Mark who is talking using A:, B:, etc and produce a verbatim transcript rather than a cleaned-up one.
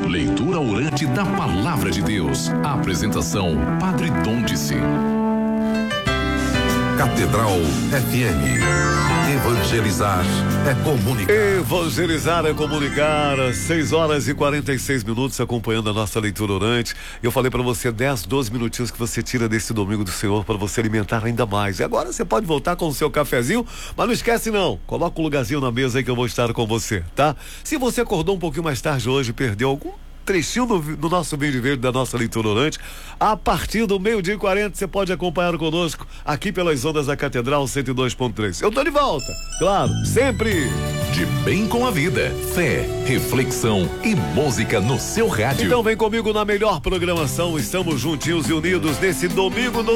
A: Leitura orante da Palavra de Deus. Apresentação, Padre Dom Dice.
B: Catedral F M. Evangelizar é comunicar.
C: Evangelizar é comunicar. seis horas e quarenta e seis minutos, acompanhando a nossa leitura orante. Eu falei para você dez, doze minutinhos que você tira desse domingo do Senhor para você alimentar ainda mais. E agora você pode voltar com o seu cafezinho, mas não esquece não. Coloca um lugarzinho na mesa aí que eu vou estar com você, tá? Se você acordou um pouquinho mais tarde hoje, perdeu algum trechinho do, do nosso vídeo verde da nossa leitura orante, a partir do meio-dia e quarenta você pode acompanhar conosco aqui pelas ondas da Catedral cento e dois ponto três. Eu tô de volta, claro, sempre
A: de bem com a vida, fé, reflexão e música no seu rádio.
C: Então vem comigo na melhor programação. Estamos juntinhos e unidos nesse domingo do